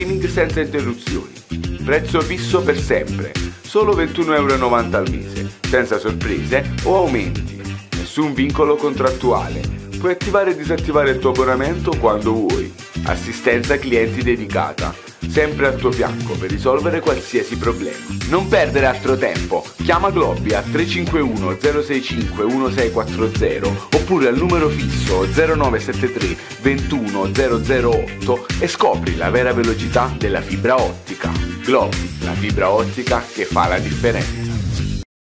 streaming senza interruzioni. Prezzo fisso per sempre, solo 21,90 € al mese, senza sorprese o aumenti. Nessun vincolo contrattuale. Puoi attivare e disattivare il tuo abbonamento quando vuoi. Assistenza clienti dedicata, sempre al tuo fianco per risolvere qualsiasi problema. Non perdere altro tempo, chiama Globi a 351 065 1640 oppure al numero fisso 0973 21 008 e scopri la vera velocità della fibra ottica. Globi, la fibra ottica che fa la differenza.